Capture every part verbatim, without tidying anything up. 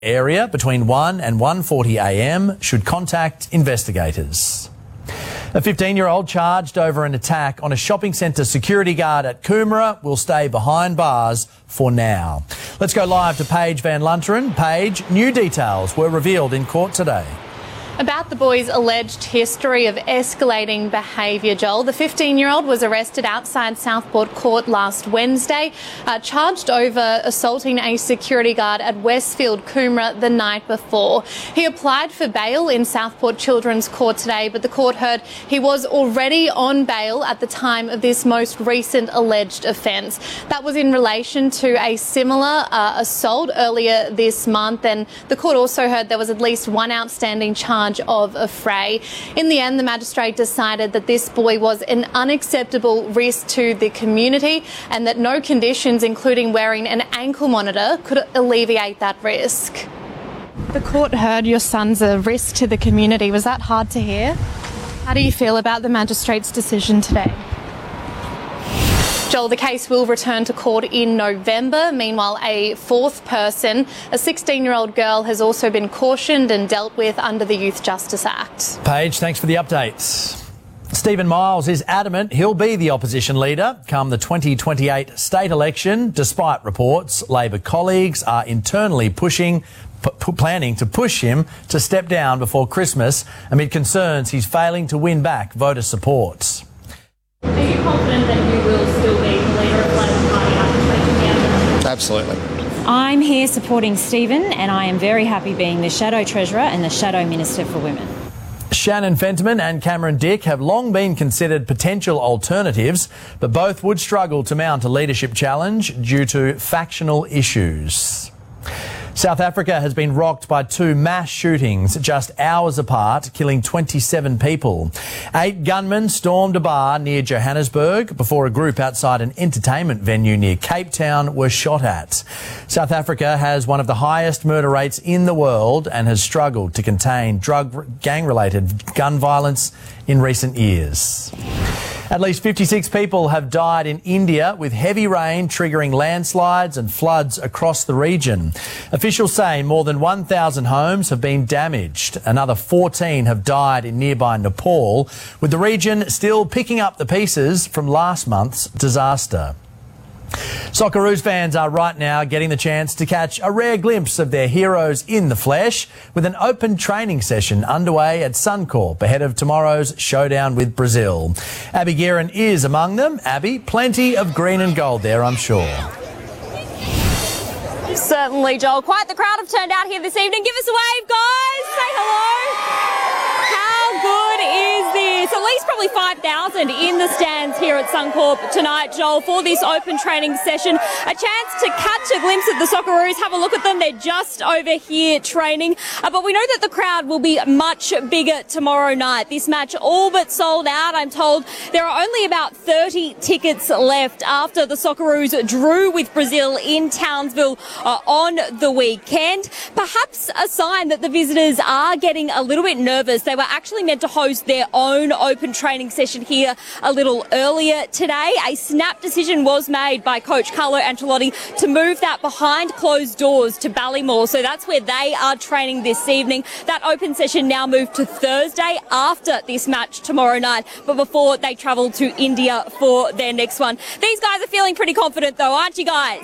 area between one and one forty a m should contact investigators. A fifteen-year-old charged over an attack on a shopping centre security guard at Coomera will stay behind bars for now. Let's go live to Paige Van Lunteren. Paige, new details were revealed in court today. About the boy's alleged history of escalating behaviour, Joel. The fifteen-year-old was arrested outside Southport Court last Wednesday, uh, charged over assaulting a security guard at Westfield Coomera the night before. He applied for bail in Southport Children's Court today, but the court heard he was already on bail at the time of this most recent alleged offence. That was in relation to a similar uh, assault earlier this month, and the court also heard there was at least one outstanding charge of a fray. In the end, the magistrate decided that this boy was an unacceptable risk to the community and that no conditions, including wearing an ankle monitor, could alleviate that risk. The court heard your son's a risk to the community. Was that hard to hear? How do you feel about the magistrate's decision today? Joel, the case will return to court in November. Meanwhile, a fourth person, a sixteen-year-old girl, has also been cautioned and dealt with under the Youth Justice Act. Paige, thanks for the updates. Stephen Miles is adamant he'll be the opposition leader come the twenty twenty-eight state election, despite reports Labor colleagues are internally pushing, p- planning to push him to step down before Christmas amid concerns he's failing to win back voter support. Are you confident that you will still be the leader of Labor Party after taking the other? Absolutely. I'm here supporting Stephen, and I am very happy being the Shadow Treasurer and the Shadow Minister for Women. Shannon Fentiman and Cameron Dick have long been considered potential alternatives, but both would struggle to mount a leadership challenge due to factional issues. South Africa has been rocked by two mass shootings just hours apart, killing twenty-seven people. Eight gunmen stormed a bar near Johannesburg before a group outside an entertainment venue near Cape Town were shot at. South Africa has one of the highest murder rates in the world and has struggled to contain drug gang-related gun violence in recent years. At least fifty-six people have died in India, with heavy rain triggering landslides and floods across the region. Officials say more than one thousand homes have been damaged. Another fourteen have died in nearby Nepal, with the region still picking up the pieces from last month's disaster. Socceroos fans are right now getting the chance to catch a rare glimpse of their heroes in the flesh with an open training session underway at Suncorp ahead of tomorrow's showdown with Brazil. Abby Guerin is among them. Abby, plenty of green and gold there, I'm sure. Certainly, Joel. Quite the crowd have turned out here this evening. Give us a wave, guys. Say hello. How good is this? At least probably five thousand in the stands here at Suncorp tonight, Joel, for this open training session. A chance to catch a glimpse of the Socceroos. Have a look at them. They're just over here training. Uh, but we know that the crowd will be much bigger tomorrow night. This match all but sold out. I'm told there are only about thirty tickets left after the Socceroos drew with Brazil in Townsville uh, on the weekend. Perhaps a sign that the visitors are getting a little bit nervous. They were actually meant to host their own open training session here a little earlier today. A snap decision was made by coach Carlo Ancelotti to move that behind closed doors to Ballymore. So that's where they are training this evening. That open session now moved to Thursday after this match tomorrow night, but before they travel to India for their next one. These guys are feeling pretty confident though, aren't you guys?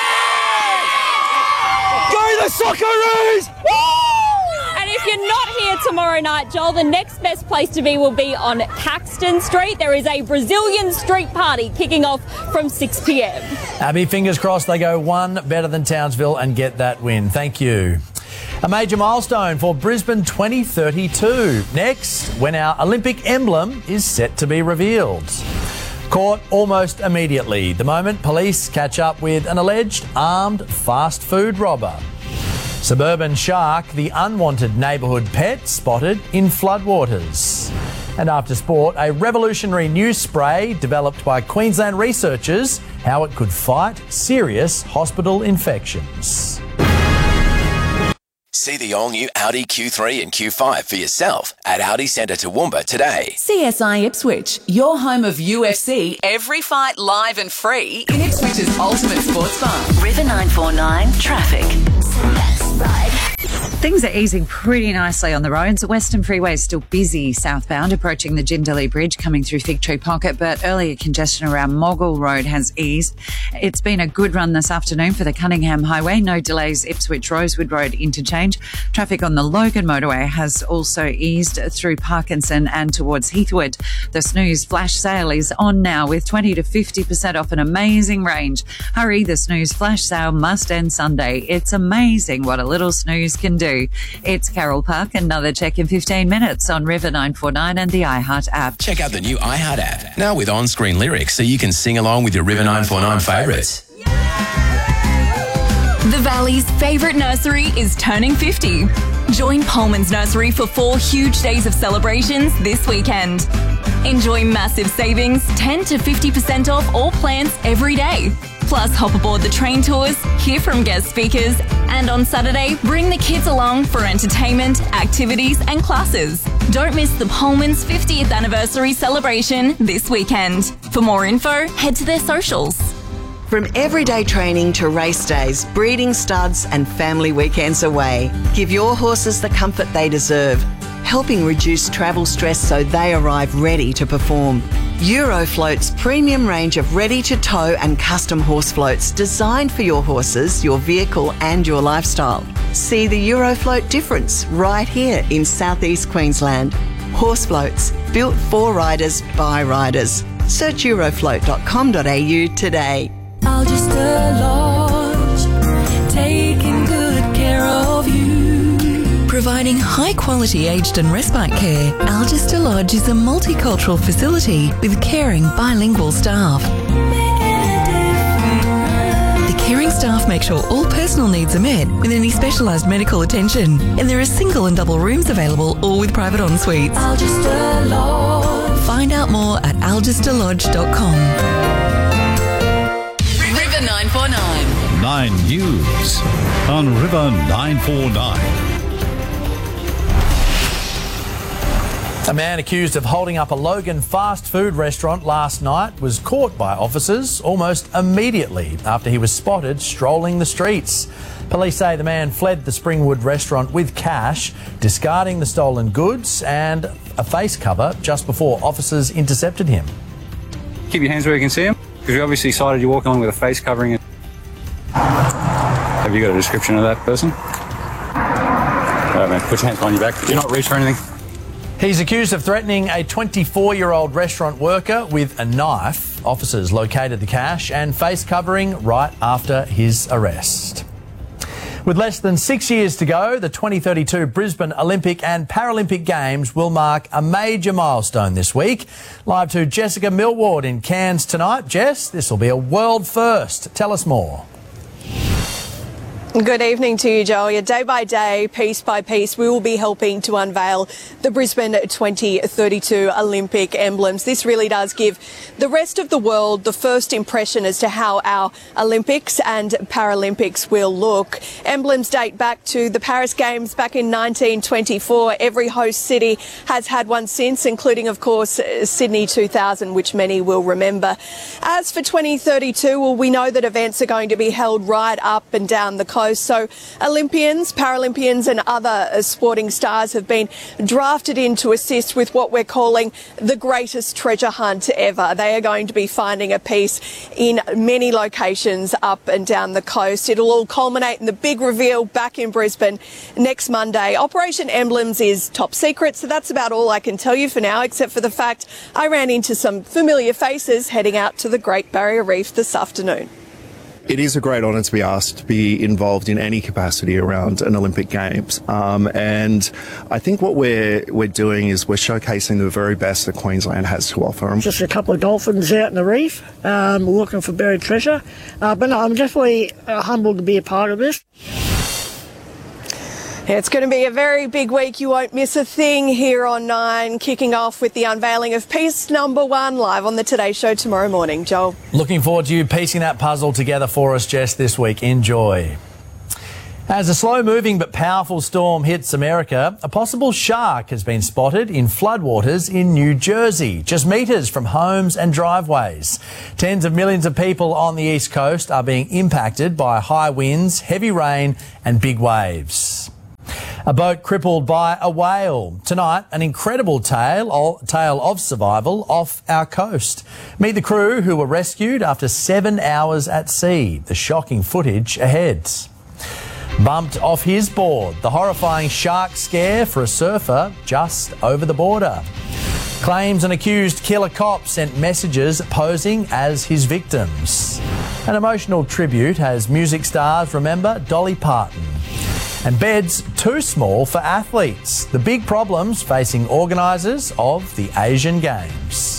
Go the Socceroos! And if you're not here tomorrow night, Joel, the next best place to be will be on Paxton Street. There is a Brazilian street party kicking off from six p m. Abby, fingers crossed they go one better than Townsville and get that win. Thank you. A major milestone for Brisbane twenty thirty-two. Next, when our Olympic emblem is set to be revealed. Caught almost immediately the moment police catch up with an alleged armed fast food robber. Suburban shark, the unwanted neighbourhood pet spotted in floodwaters. And after sport, a revolutionary new spray developed by Queensland researchers, how it could fight serious hospital infections. See the all-new Audi Q three and Q five for yourself at Audi Centre Toowoomba today. C S I Ipswich, your home of U F C, every fight live and free in Ipswich's ultimate sports bar. River nine four nine Traffic. ride. Things are easing pretty nicely on the roads. The Western Freeway is still busy southbound, approaching the Jindalee Bridge, coming through Fig Tree Pocket, but earlier congestion around Moggle Road has eased. It's been a good run this afternoon for the Cunningham Highway. No delays Ipswich Rosewood Road interchange. Traffic on the Logan Motorway has also eased through Parkinson and towards Heathwood. The snooze flash sale is on now with twenty to fifty percent off an amazing range. Hurry, the snooze flash sale must end Sunday. It's amazing what a little snooze can do. It's Carol Park. Another check in fifteen minutes on River nine forty-nine and the iHeart app. Check out the new iHeart app, now with on-screen lyrics so you can sing along with your River nine forty-nine favourites. The Valley's favourite nursery is turning fifty. Join Pullman's Nursery for four huge days of celebrations this weekend. Enjoy massive savings, ten to fifty percent off all plants every day. Plus, hop aboard the train tours, hear from guest speakers, and on Saturday, bring the kids along for entertainment, activities, and classes. Don't miss the Pullman's fiftieth anniversary celebration this weekend. For more info, head to their socials. From everyday training to race days, breeding studs and family weekends away, give your horses the comfort they deserve, helping reduce travel stress so they arrive ready to perform. Eurofloat's premium range of ready-to-tow and custom horse floats designed for your horses, your vehicle and your lifestyle. See the Eurofloat difference right here in southeast Queensland. Horse floats, built for riders by riders. Search eurofloat dot com dot a u today. Algista Lodge, taking good care of you. Providing high-quality aged and respite care, Algista Lodge is a multicultural facility with caring bilingual staff. The caring staff make sure all personal needs are met with any specialised medical attention, and there are single and double rooms available, all with private en-suites. Algista Lodge. Find out more at algista lodge dot com. River nine forty-nine. Nine News on River nine forty-nine. A man accused of holding up a Logan fast food restaurant last night was caught by officers almost immediately after he was spotted strolling the streets. Police say the man fled the Springwood restaurant with cash, discarding the stolen goods and a face cover just before officers intercepted him. Keep your hands where you can see them, because we obviously sighted you walking along with a face covering. Have you got a description of that person? All right, man, put your hands behind your back. Do not reach for anything. He's accused of threatening a twenty-four-year-old restaurant worker with a knife. Officers located the cash and face covering right after his arrest. With less than six years to go, the twenty thirty-two Brisbane Olympic and Paralympic Games will mark a major milestone this week. Live to Jessica Millward in Cairns tonight. Jess, this will be a world first. Tell us more. Good evening to you, Joel. Yeah, day by day, piece by piece, we will be helping to unveil the Brisbane twenty thirty-two Olympic emblems. This really does give the rest of the world the first impression as to how our Olympics and Paralympics will look. Emblems date back to the Paris Games back in nineteen twenty-four. Every host city has had one since, including, of course, Sydney two thousand, which many will remember. As for twenty thirty-two, well, we know that events are going to be held right up and down the coast. So Olympians, Paralympians and other sporting stars have been drafted in to assist with what we're calling the greatest treasure hunt ever. They are going to be finding a piece in many locations up and down the coast. It'll all culminate in the big reveal back in Brisbane next Monday. Operation Emblems is top secret, so that's about all I can tell you for now, except for the fact I ran into some familiar faces heading out to the Great Barrier Reef this afternoon. It is a great honour to be asked to be involved in any capacity around an Olympic Games, um, and I think what we're we're doing is we're showcasing the very best that Queensland has to offer. Just a couple of dolphins out in the reef, um, looking for buried treasure, uh, but no, I'm definitely uh, humbled to be a part of this. It's going to be a very big week. You won't miss a thing here on Nine, kicking off with the unveiling of piece number one live on the Today Show tomorrow morning. Joel. Looking forward to you piecing that puzzle together for us, Jess, this week. Enjoy. As a slow-moving but powerful storm hits America, a possible shark has been spotted in floodwaters in New Jersey, just metres from homes and driveways. Tens of millions of people on the East Coast are being impacted by high winds, heavy rain and big waves. A boat crippled by a whale. Tonight, an incredible tale, tale of survival off our coast. Meet the crew who were rescued after seven hours at sea. The shocking footage ahead. Bumped off his board, the horrifying shark scare for a surfer just over the border. Claims an accused killer cop sent messages posing as his victims. An emotional tribute as music stars remember Dolly Parton. And beds too small for athletes. The big problems facing organisers of the Asian Games.